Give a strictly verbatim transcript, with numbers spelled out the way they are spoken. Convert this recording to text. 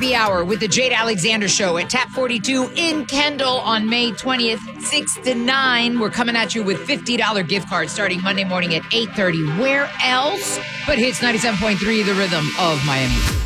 Happy Hour with the Jade Alexander Show at Tap forty-two in Kendall on May twentieth, six to nine. We're coming at you with fifty dollars gift cards starting Monday morning at eight thirty. Where else but Hits ninety-seven point three, the rhythm of Miami.